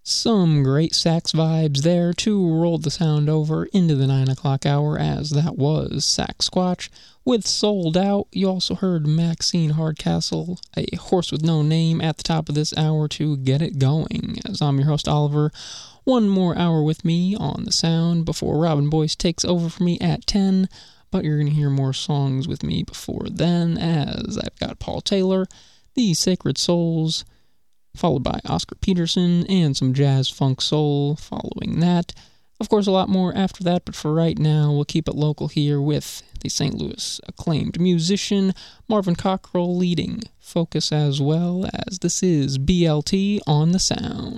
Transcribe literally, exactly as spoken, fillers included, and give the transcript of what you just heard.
Some great sax vibes there to roll the sound over into the nine o'clock hour, as that was Sax Squatch with Sold Out. You also heard Maxine Hardcastle, A Horse with No Name, at the top of this hour to get it going. As I'm your host, Oliver, one more hour with me on the sound before Robin Boyce takes over for me at ten, but you're going to hear more songs with me before then, as I've got Paul Taylor, The Sacred Souls, followed by Oscar Peterson, and some jazz funk soul following that. Of course, a lot more after that, but for right now, we'll keep it local here with the Saint Louis acclaimed musician Marvin Cockrell leading Focus, as well as this is B L T on the Sound.